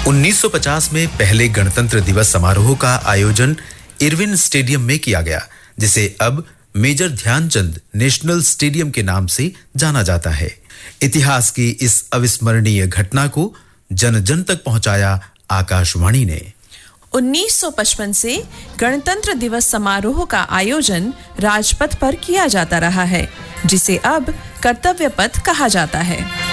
1950 में पहले गणतंत्र दिवस समारोह का आयोजन इरविन स्टेडियम में किया गया, जिसे अब मेजर ध्यानचंद नेशनल स्टेडियम के नाम से जाना जाता है। इतिहास की इस अविस्मरणीय घटना को जन जन तक पहुंचाया आकाशवाणी ने। 1955 से गणतंत्र दिवस समारोह का आयोजन राजपथ पर किया जाता रहा है, जिसे अब कर्तव्य पथ कहा जाता है।